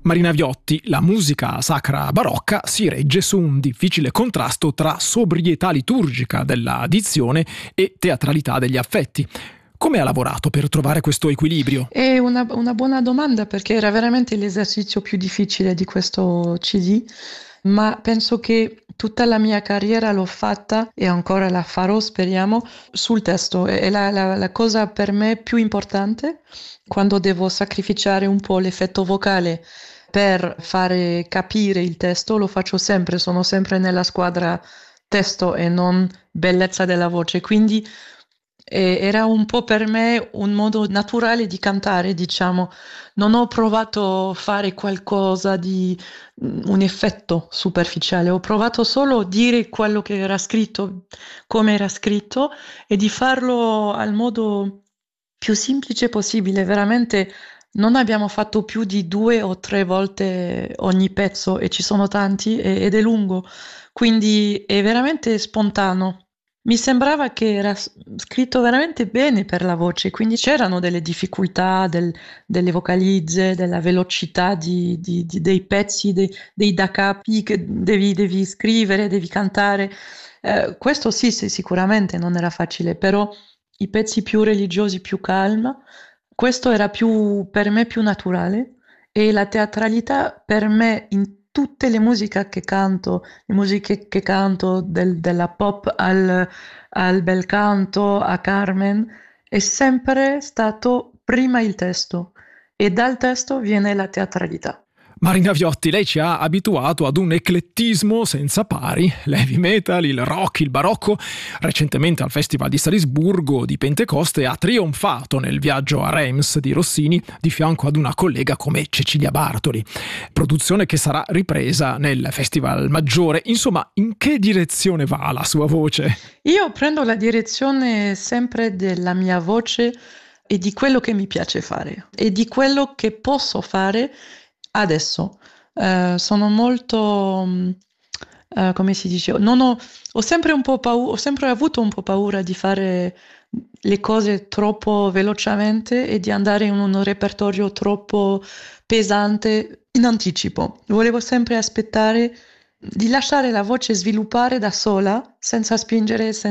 Marina Viotti, la musica sacra barocca si regge su un difficile contrasto tra sobrietà liturgica della dizione e teatralità degli affetti. Come ha lavorato per trovare questo equilibrio? È una buona domanda perché era veramente l'esercizio più difficile di questo CD, ma penso che tutta la mia carriera l'ho fatta e ancora la farò, speriamo, sul testo. È la cosa per me più importante quando devo sacrificare un po' l'effetto vocale per fare capire il testo, lo faccio sempre, sono sempre nella squadra testo e non bellezza della voce, quindi era un po' per me un modo naturale di cantare, diciamo. Non ho provato a fare qualcosa di un effetto superficiale, ho provato solo a dire quello che era scritto, come era scritto e di farlo al modo più semplice possibile. Veramente non abbiamo fatto più di 2 o 3 volte ogni pezzo e ci sono tanti ed è lungo, quindi è veramente spontaneo. Mi sembrava che era scritto veramente bene per la voce, quindi c'erano delle difficoltà delle vocalizze, della velocità dei pezzi, dei da capi che devi scrivere, devi cantare. Questo sì, sicuramente non era facile, però i pezzi più religiosi, più calma, questo era più, per me più naturale e la teatralità per me in tutte le musiche che canto, le musiche che canto della pop al bel canto, a Carmen, è sempre stato prima il testo e dal testo viene la teatralità. Marina Viotti, lei ci ha abituato ad un eclettismo senza pari, l'heavy metal, il rock, il barocco. Recentemente al Festival di Salisburgo di Pentecoste ha trionfato nel viaggio a Reims di Rossini di fianco ad una collega come Cecilia Bartoli. Produzione che sarà ripresa nel Festival Maggiore. Insomma, in che direzione va la sua voce? Io prendo la direzione sempre della mia voce e di quello che mi piace fare e di quello che posso fare adesso. Sono molto, come si dice, ho sempre un po' ho sempre avuto un po' paura di fare le cose troppo velocemente e di andare in un repertorio troppo pesante in anticipo. Volevo sempre aspettare di lasciare la voce sviluppare da sola, senza spingere,